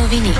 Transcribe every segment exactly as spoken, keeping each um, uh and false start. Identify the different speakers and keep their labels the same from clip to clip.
Speaker 1: новини.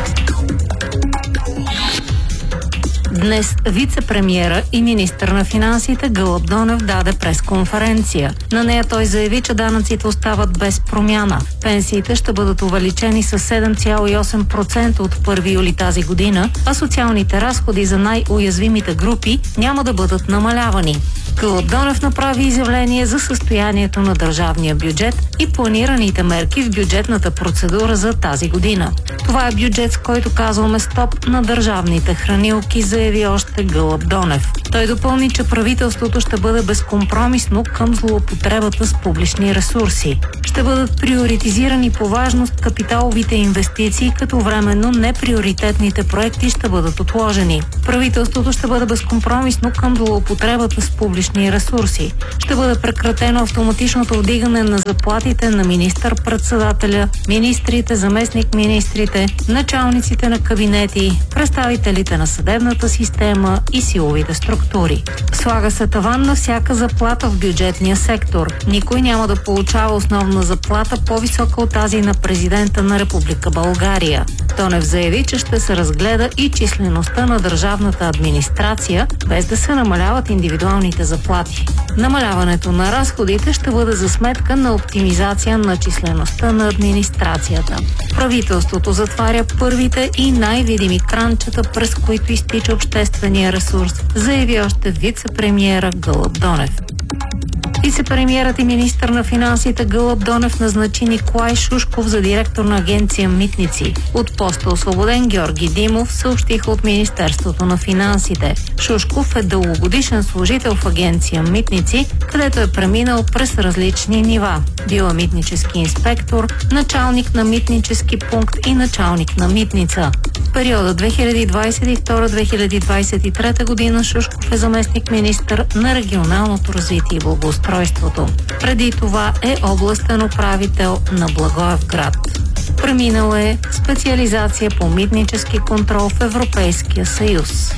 Speaker 1: Днес вице-премиера и министър на финансите Гълъб Донев даде пресконференция. На нея той заяви, че данъците остават без промяна. Пенсиите ще бъдат увеличени с седем цяло и осем процента от първи юли тази година, а социалните разходи за най-уязвимите групи няма да бъдат намалявани. Гълъб Донев направи изявление за състоянието на държавния бюджет и планираните мерки в бюджетната процедура за тази година. Това е бюджет, с който казваме стоп на държавните хранилки, заяви още Гълъб Донев. Той допълни, че правителството ще бъде безкомпромисно към злоупотребата с публични ресурси. Ще бъдат приоритизирани по важност капиталовите инвестиции, като временно неприоритетните проекти ще бъдат отложени. Правителството ще бъде безкомпромисно към злоупотребата с публични ресурси. Ще бъде прекратено автоматичното вдигане на заплатите на министър-председателя, министрите, заместник-министрите, началниците на кабинети, представителите на съдебната система и силовите структури. Слага се таван на всяка заплата в бюджетния сектор. Никой няма да получава основна заплата по-висока от тази на президента на Република България. Донев заяви, че ще се разгледа и числеността на държавната администрация, без да се намаляват индивидуалните заплати. Намаляването на разходите ще бъде за сметка на оптимизация на числеността на администрацията. Правителството затваря първите и най-видими кранчета, през които изтича обществения ресурс, заяви още вице-премиера Гълъб Донев. Вице-премиерът и министър на финансите Гълъб Донев назначи Николай Шушков за директор на агенция Митници. От поста освободен Георги Димов, съобщиха от Министерството на финансите. Шушков е дългогодишен служител в агенция Митници, където е преминал през различни нива. Бил е митнически инспектор, началник на митнически пункт и началник на митница. В периода две хиляди двадесет и втора - две хиляди двадесет и трета година Шушков е заместник-министър на регионалното развитие и благоустройството. Преди това е областен управител на Благоевград. Преминал е специализация по митнически контрол в Европейския съюз.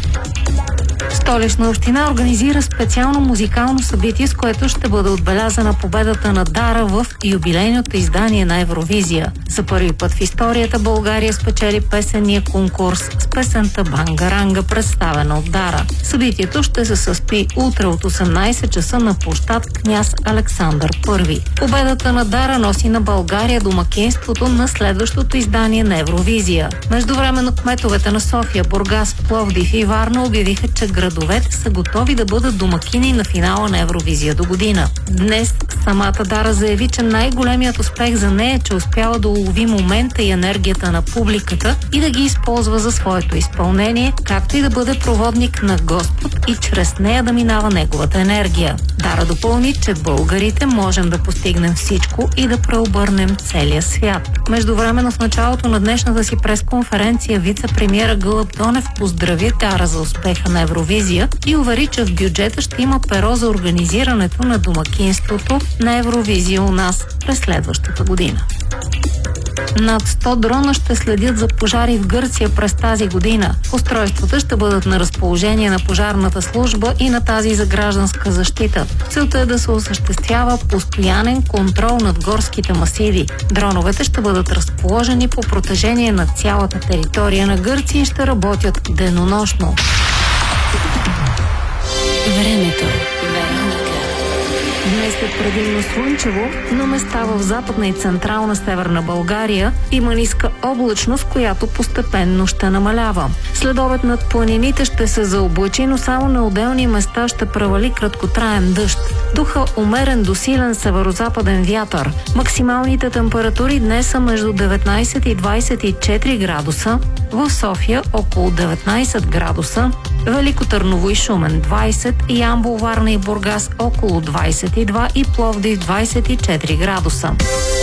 Speaker 1: Столична община организира специално музикално събитие, с което ще бъде отбелязана победата на Дара в юбилейното издание на Евровизия. За първи път в историята България спечели песенния конкурс с песента Бангаранга, представена от Дара. Събитието ще се състои утре от осемнадесет часа на площад Княз Александър Първи. Победата на Дара носи на България домакинството на следващото издание на Евровизия. Междувременно кметовете на София, Бургас, Пловдив и Варна обявиха, че градовете са готови да бъдат домакини на финала на Евровизия до година. Днес самата Дара заяви, че най-големият успех за нея е, че успява да улови момента и енергията на публиката и да ги използва за своето изпълнение, както и да бъде проводник на Господ и чрез нея да минава неговата енергия. Дара допълни, че българите можем да постигнем всичко и да преобърнем целия свят. Междувременно в началото на днешната си пресконференция вице-премиера Гълъб Донев поздрави Дара за успеха на Евровизия и увери, че в бюджета ще има перо за организирането на домакинството на Евровизия у нас през следващата година. Над сто дрона ще следят за пожари в Гърция през тази година. Устройствата ще бъдат на разположение на пожарната служба и на тази за гражданска защита. Целта е да се осъществява постоянен контрол над горските масиви. Дроновете ще бъдат разположени по протежение на цялата територия на Гърция и ще работят денонощно.
Speaker 2: Времето.
Speaker 1: Днес е предимно слънчево, но места в западна и централна северна България има ниска облачност, която постепенно ще намалява. След обед над планините ще се заоблачи, но само на отделни места ще превали краткотраен дъжд. Духа умерен до силен северозападен вятър. Максималните температури днес са между деветнадесет и двадесет и четири градуса, в София около деветнадесет градуса, Велико Търново и Шумен двадесет, Ямбол, Варна и Бургас около двадесет и два и Пловдив двадесет и четири градуса.